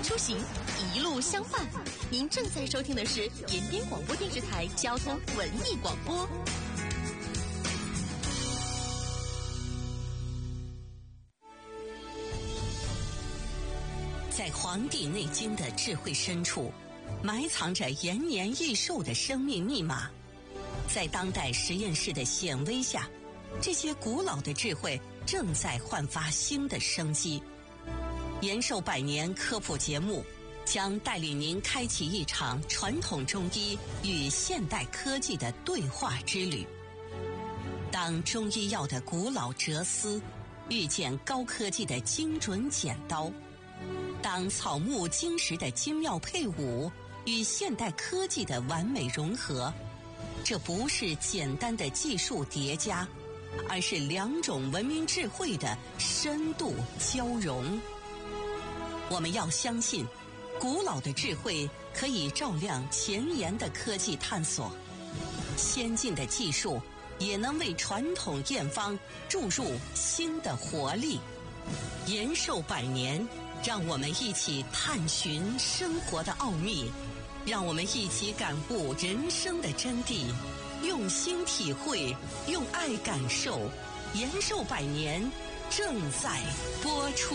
出行，一路相伴。您正在收听的是延边广播电视台交通文艺广播。在《黄帝内经》的智慧深处，埋藏着延年益寿的生命密码。在当代实验室的显微下，这些古老的智慧正在焕发新的生机。延寿百年科普节目将带领您开启一场传统中医与现代科技的对话之旅。当中医药的古老哲思遇见高科技的精准剪刀，当草木金石的精妙配伍与现代科技的完美融合，这不是简单的技术叠加，而是两种文明智慧的深度交融。我们要相信，古老的智慧可以照亮前沿的科技探索，先进的技术也能为传统验方注入新的活力。延寿百年，让我们一起探寻生活的奥秘，让我们一起感悟人生的真谛，用心体会，用爱感受。延寿百年正在播出。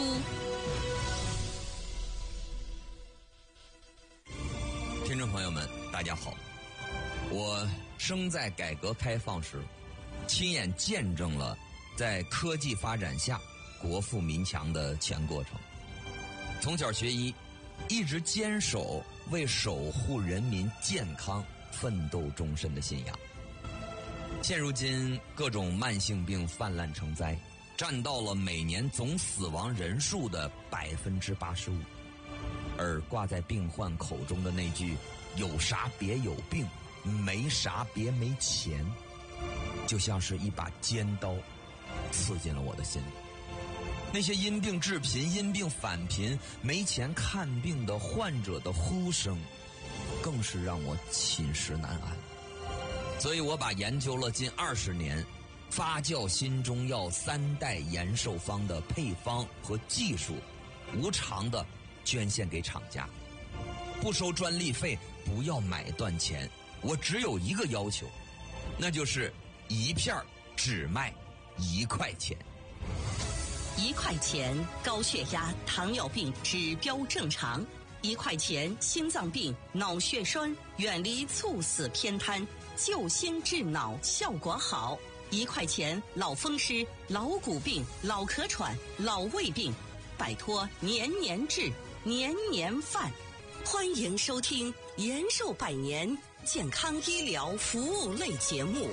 听众朋友们，大家好，我生在改革开放时，亲眼见证了在科技发展下国富民强的全过程。从小学医，一直坚守为守护人民健康奋斗终身的信仰。现如今各种慢性病泛滥成灾，占到了每年总死亡人数的85%，而挂在病患口中的那句有啥别有病，没啥别没钱，就像是一把尖刀刺进了我的心里。那些因病致贫、因病返贫、没钱看病的患者的呼声，更是让我寝食难安。所以我把研究了近20年发酵新中药3代延寿方的配方和技术，无偿的捐献给厂家，不收专利费，不要买断钱。我只有一个要求，那就是一片只卖1块钱。 1块钱高血压、糖尿病指标正常；1块钱心脏病、脑血栓远离猝死偏瘫，救心治脑效果好；1块钱老风湿、老骨病、老咳喘、老胃病，摆脱年年治、年年犯。欢迎收听延寿百年健康医疗服务类节目。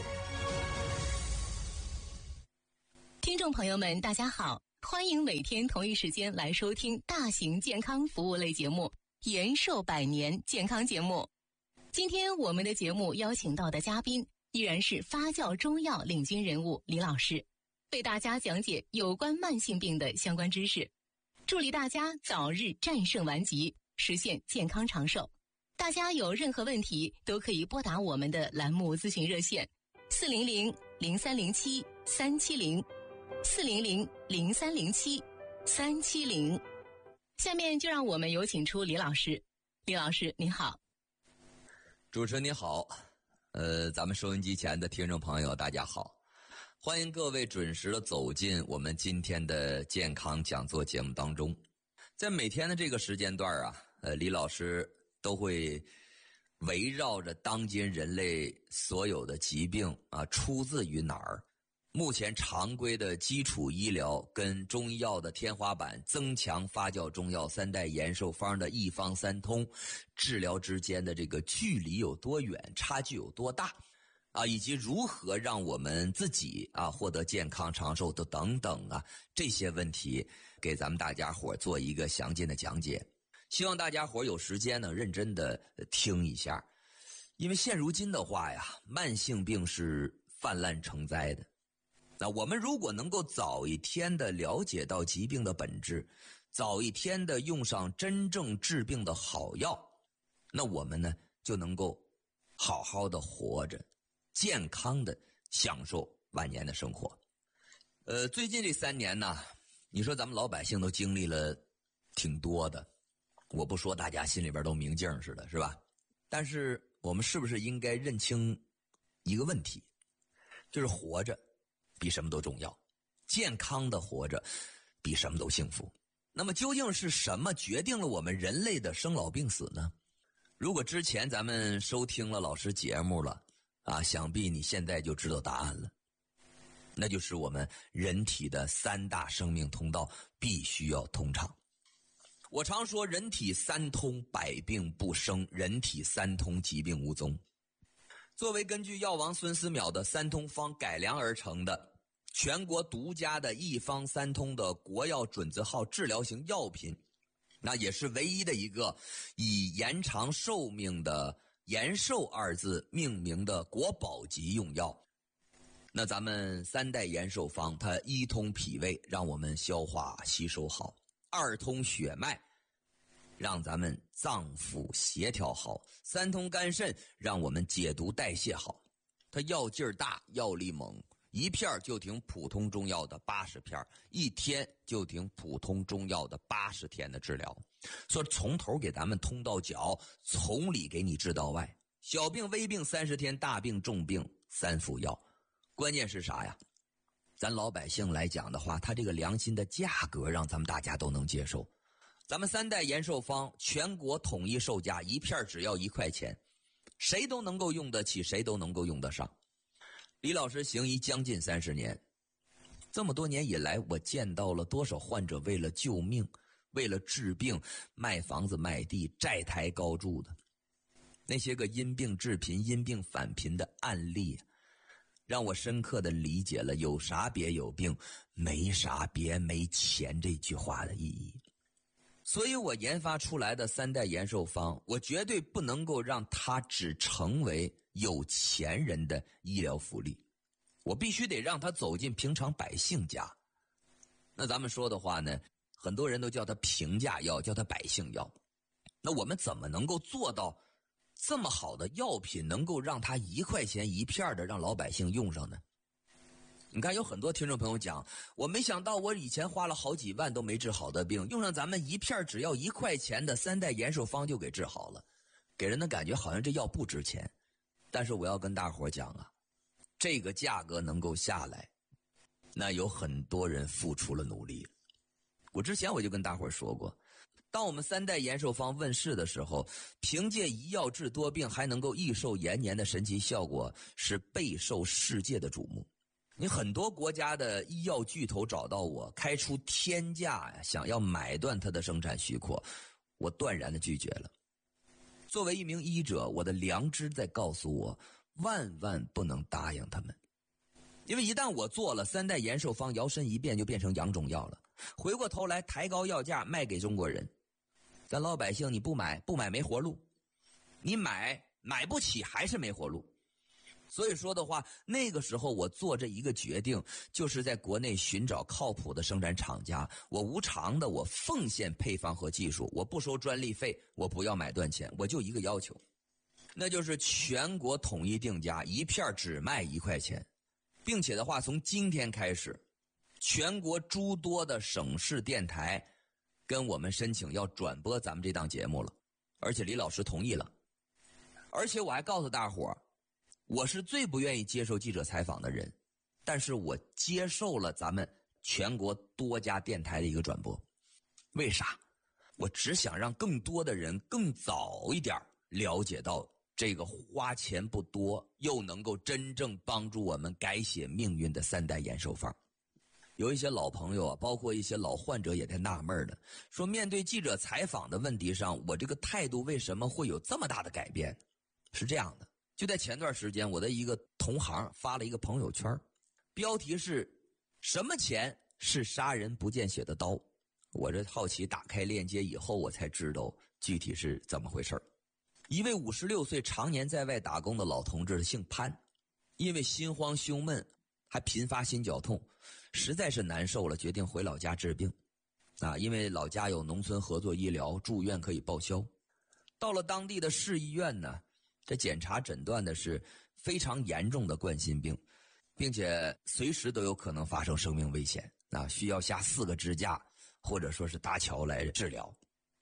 听众朋友们，大家好，欢迎每天同一时间来收听大型健康服务类节目延寿百年健康节目。今天我们的节目邀请到的嘉宾依然是发酵中药领军人物李老师，为大家讲解有关慢性病的相关知识，助力大家早日战胜顽疾，实现健康长寿。大家有任何问题都可以拨打我们的栏目咨询热线400-0307-370 400-0307-370。下面就让我们有请出李老师。李老师您好。 主持人您好，咱们收音机前的听众朋友大家好，欢迎各位准时的走进我们今天的健康讲座节目当中。在每天的这个时间段啊，李老师都会围绕着当今人类所有的疾病啊，出自于哪儿，目前常规的基础医疗跟中医药的天花板，增强发酵中药3代延寿方的一方三通，治疗之间的这个距离有多远，差距有多大啊，以及如何让我们自己啊获得健康长寿的等等啊，这些问题给咱们大家伙做一个详尽的讲解。希望大家伙有时间呢认真的听一下，因为现如今的话呀，慢性病是泛滥成灾的。那我们如果能够早一天的了解到疾病的本质，早一天的用上真正治病的好药，那我们呢就能够好好的活着，健康的享受晚年的生活。最近这3年呢，你说咱们老百姓都经历了挺多的。 我不说大家心里边都明镜似的，是吧？但是我们是不是应该认清一个问题，就是活着比什么都重要，健康的活着比什么都幸福。那么究竟是什么决定了我们人类的生老病死呢？如果之前咱们收听了老师节目了想必你现在就知道答案了，那就是我们人体的3大生命通道必须要通畅。我常说人体三通，百病不生，人体三通，疾病无踪。作为根据药王孙思邈的三通方改良而成的全国独家的一方三通的国药准字号治疗型药品，那也是唯一的一个以延长寿命的延寿二字命名的国宝级用药。那咱们3代延寿方，它一通脾胃，让我们消化吸收好；2通血脉，让咱们脏腑协调好；3通肝肾，让我们解毒代谢好。它药劲儿大，药力猛，一片就挺普通中药的80片，一天就挺普通中药的80天的治疗。所以从头给咱们通到脚，从里给你治到外，小病微病30天，大病重病3副药。关键是啥呀？咱老百姓来讲的话，它这个良心的价格让咱们大家都能接受。咱们3代延寿方全国统一售价，一片只要1块钱，谁都能够用得起，谁都能够用得上。李老师行医将近30年，这么多年以来，我见到了多少患者为了救命，为了治病，卖房子卖地，债台高筑的。那些个因病致贫，因病返贫的案例，让我深刻的理解了有啥别有病，没啥别没钱这句话的意义。所以我研发出来的3代延寿方，我绝对不能够让它只成为有钱人的医疗福利，我必须得让它走进平常百姓家。那咱们说的话呢，很多人都叫它平价药，叫它百姓药。那我们怎么能够做到这么好的药品能够让它1块钱一片的让老百姓用上呢？你看有很多听众朋友讲，我没想到我以前花了好几万都没治好的病，用上咱们一片只要1块钱的3代延寿方就给治好了，给人的感觉好像这药不值钱。但是我要跟大伙讲啊，这个价格能够下来，那有很多人付出了努力。我之前我就跟大伙说过，当我们3代延寿方问世的时候，凭借一药治多病还能够益寿延年的神奇效果，是备受世界的瞩目。你很多国家的医药巨头找到我，开出天价呀，想要买断它的生产许可，我断然的拒绝了。作为一名医者，我的良知在告诉我，万万不能答应他们。因为一旦我做了3代延寿方，摇身一变就变成洋中药了，回过头来抬高药价卖给中国人，咱老百姓你不买没活路，你买不起还是没活路。所以说的话，那个时候我做这一个决定，就是在国内寻找靠谱的生产厂家，我无偿的我奉献配方和技术，我不收专利费，我不要买断钱，我就一个要求，那就是全国统一定价，一片只卖1块钱，并且的话从今天开始，全国诸多的省市电台跟我们申请要转播咱们这档节目了，而且李老师同意了。而且我还告诉大伙，我是最不愿意接受记者采访的人，但是我接受了咱们全国多家电台的一个转播。为啥？我只想让更多的人更早一点了解到这个花钱不多又能够真正帮助我们改写命运的3代延寿方。有一些老朋友包括一些老患者也在纳闷的，说面对记者采访的问题上，我这个态度为什么会有这么大的改变？是这样的，就在前段时间，我的一个同行发了一个朋友圈，标题是什么钱是杀人不见血的刀。我这好奇打开链接以后，我才知道具体是怎么回事。一位56岁常年在外打工的老同志姓潘，因为心慌胸闷还频发心绞痛，实在是难受了，决定回老家治病因为老家有农村合作医疗，住院可以报销。到了当地的市医院呢，这检查诊断的是非常严重的冠心病，并且随时都有可能发生生命危险需要下4个支架或者说是搭桥来治疗。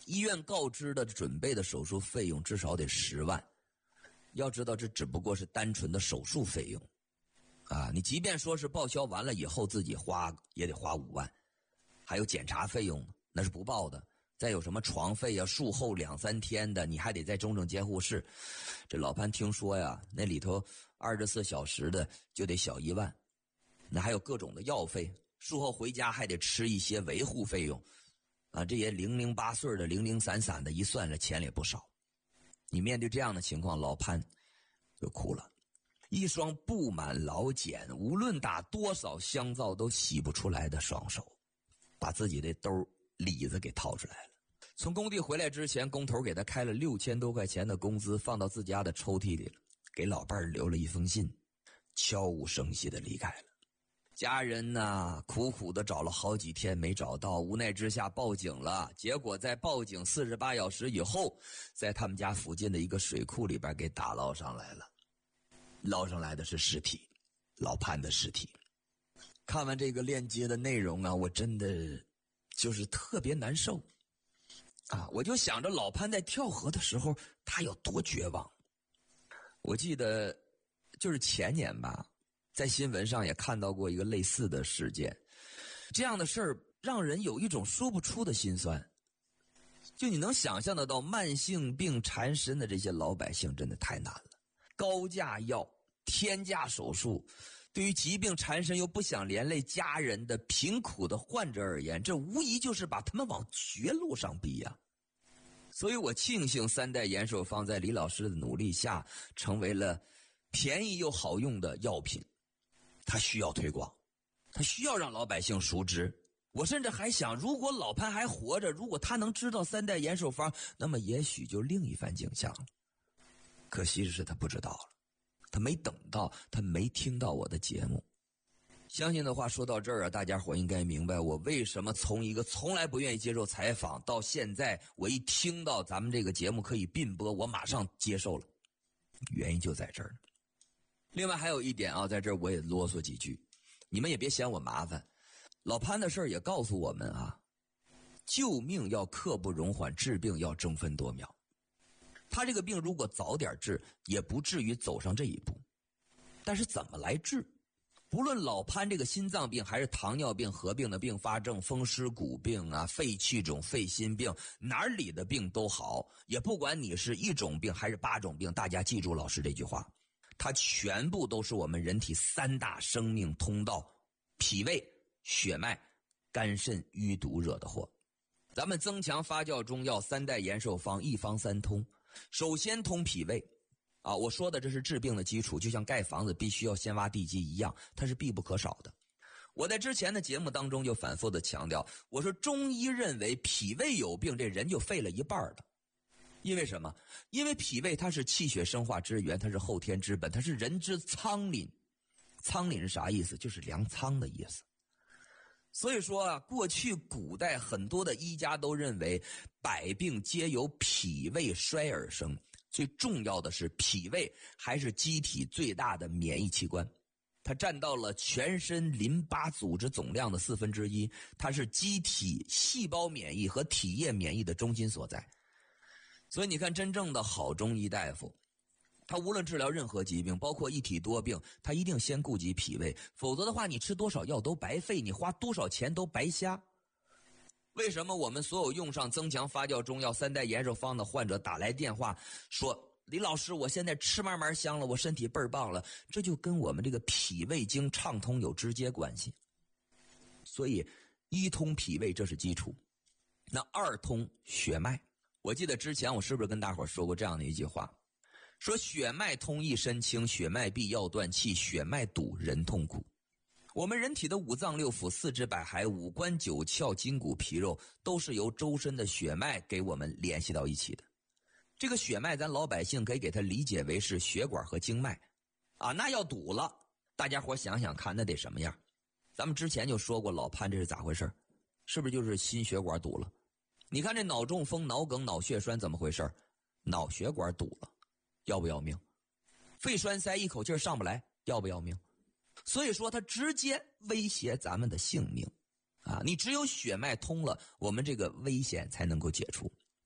医院告知的准备的手术费用至少得10万。要知道这只不过是单纯的手术费用啊，你即便说是报销完了以后自己花也得花5万，还有检查费用那是不报的，再有什么床费啊，术后2、3天的你还得在中正监护室。这老潘听说呀，那里头24小时的就得小1万，那还有各种的药费，术后回家还得吃一些维护费用啊，这些零零八碎的零零散散的一算了钱也不少。你面对这样的情况，老潘就哭了，一双布满老茧，无论打多少香皂都洗不出来的双手，把自己的兜里子给掏出来了。从工地回来之前，工头给他开了6000多块钱的工资，放到自家的抽屉里了，给老伴儿留了一封信，悄无声息的离开了。家人呢，苦苦的找了好几天没找到，无奈之下报警了。结果在报警48小时以后，在他们家附近的一个水库里边给打捞上来了。捞上来的是尸体，老潘的尸体。看完这个链接的内容啊，我真的就是特别难受啊！我就想着老潘在跳河的时候他有多绝望。我记得就是前年吧，在新闻上也看到过一个类似的事件，这样的事儿让人有一种说不出的心酸。就你能想象得到，慢性病缠身的这些老百姓真的太难了，高价药、天价手术，对于疾病缠身又不想连累家人的贫苦的患者而言，这无疑就是把他们往绝路上逼呀。所以我庆幸3代延寿方在李老师的努力下成为了便宜又好用的药品，它需要推广，它需要让老百姓熟知。我甚至还想，如果老潘还活着，如果他能知道3代延寿方，那么也许就另一番景象了。可惜是他不知道了，他没等到，他没听到我的节目。相信的话说到这儿啊，大家伙应该明白我为什么从一个从来不愿意接受采访，到现在我一听到咱们这个节目可以并播，我马上接受了。原因就在这儿。另外还有一点啊，在这儿我也啰嗦几句，你们也别嫌我麻烦。老潘的事儿也告诉我们啊，救命要刻不容缓，治病要争分夺秒。他这个病如果早点治，也不至于走上这一步。但是怎么来治？不论老潘这个心脏病还是糖尿病合并的并发症、风湿骨病啊、肺气肿、肺心病，哪里的病都好，也不管你是1种病还是8种病，大家记住老师这句话，它全部都是我们人体3大生命通道：脾胃、血脉、肝肾、淤毒惹的祸。咱们增强发酵中药3代延寿方一方3通，首先通脾胃啊，我说的这是治病的基础，就像盖房子必须要先挖地基一样，它是必不可少的。我在之前的节目当中就反复的强调，我说中医认为脾胃有病，这人就废了一半了。因为什么？因为脾胃它是气血生化之源，它是后天之本，它是人之仓廪。仓廪是啥意思？就是粮仓的意思。所以说啊，过去古代很多的医家都认为百病皆由脾胃衰而生，最重要的是脾胃还是机体最大的免疫器官，它占到了全身淋巴组织总量的1/4，它是机体细胞免疫和体液免疫的中心所在。所以你看，真正的好中医大夫，他无论治疗任何疾病，包括一体多病，他一定先顾及脾胃，否则的话你吃多少药都白费，你花多少钱都白瞎。为什么我们所有用上增强发酵中药3代延寿方的患者打来电话说，李老师我现在吃慢慢香了，我身体倍儿棒了，这就跟我们这个脾胃经畅通有直接关系。所以1通脾胃这是基础，那2通血脉。我记得之前我是不是跟大伙说过这样的一句话，说血脉通一身轻，血脉闭要断气，血脉堵人痛苦。我们人体的5脏6腑、4肢百骸、五官9窍、筋骨皮肉，都是由周身的血脉给我们联系到一起的。这个血脉咱老百姓可以给它理解为是血管和经脉啊，那要堵了，大家伙想想看那得什么样。咱们之前就说过老潘这是咋回事，是不是就是心血管堵了？你看这脑中风、脑梗、脑血栓怎么回事？脑血管堵了，要不要命？肺栓塞一口气上不来，要不要命？所以说它直接威胁咱们的性命啊！你只有血脉通了，我们这个危险才能够解除。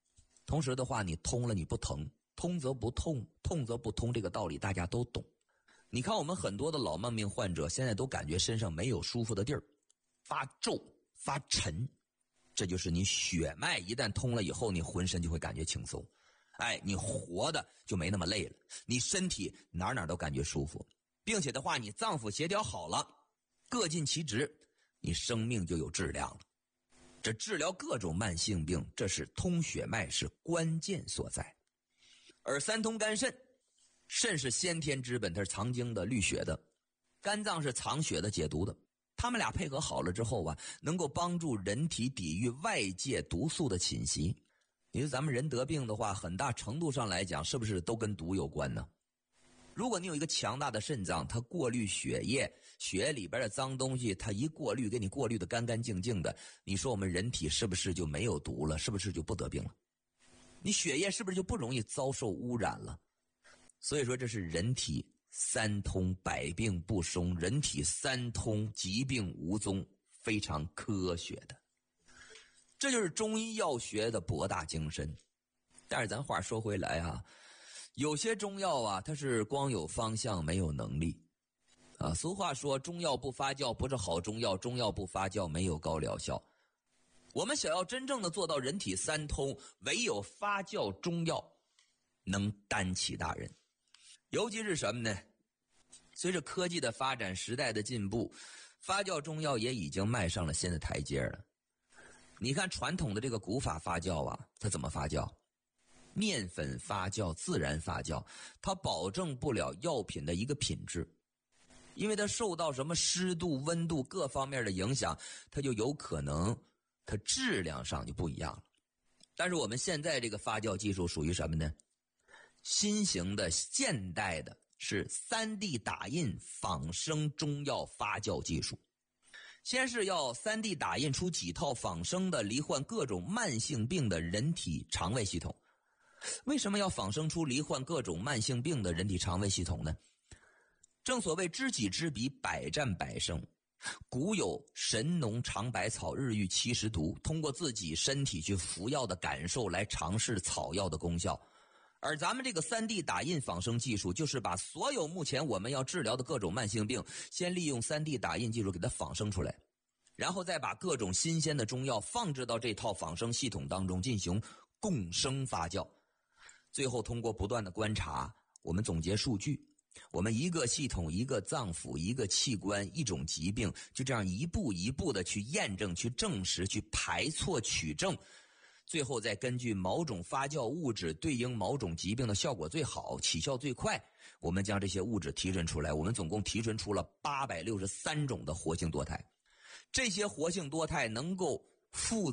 同时的话，你通了你不疼，通则不痛，痛则不通，这个道理大家都懂。你看我们很多的老慢病患者现在都感觉身上没有舒服的地儿，发皱发沉，这就是你血脉一旦通了以后，你浑身就会感觉轻松，你活的就没那么累了，你身体哪哪都感觉舒服，并且的话你脏腑协调好了，各尽其职，你生命就有质量了。这治疗各种慢性病，这是通血脉是关键所在。而三通肝肾，肾是先天之本，它是藏精的滤血的，肝脏是藏血的解毒的，他们俩配合好了之后能够帮助人体抵御外界毒素的侵袭。你说咱们人得病的话，很大程度上来讲是不是都跟毒有关呢？如果你有一个强大的肾脏，它过滤血液，血液里边的脏东西它一过滤，给你过滤的干干净净的，你说我们人体是不是就没有毒了？是不是就不得病了？你血液是不是就不容易遭受污染了？所以说这是人体三通百病不生，人体三通疾病无踪，非常科学的。这就是中医药学的博大精深。但是咱话说回来有些中药它是光有方向没有能力俗话说中药不发酵不是好中药，中药不发酵没有高疗效。我们想要真正的做到人体三通，唯有发酵中药能担起大任。尤其是什么呢？随着科技的发展，时代的进步，发酵中药也已经迈上了新的台阶了。你看传统的这个古法发酵它怎么发酵？面粉发酵，自然发酵，它保证不了药品的一个品质，因为它受到什么湿度、温度各方面的影响，它就有可能它质量上就不一样了。但是我们现在这个发酵技术属于什么呢？新型的现代的是 3D 打印仿生中药发酵技术。先是要 3D 打印出几套仿生的罹患各种慢性病的人体肠胃系统。为什么要仿生出罹患各种慢性病的人体肠胃系统呢？正所谓知己知彼，百战百胜。古有神农尝百草，日遇70毒，通过自己身体去服药的感受来尝试草药的功效。而咱们这个 3D 打印仿生技术，就是把所有目前我们要治疗的各种慢性病，先利用 3D 打印技术给它仿生出来，然后再把各种新鲜的中药放置到这套仿生系统当中进行共生发酵。最后通过不断的观察，我们总结数据，我们一个系统、一个脏腑、一个器官、一种疾病，就这样一步一步的去验证、去证实、去排错取证，最后再根据某种发酵物质对应某种疾病的效果最好、起效最快，我们将这些物质提纯出来。我们总共提纯出了863种的活性多肽，这些活性多肽能够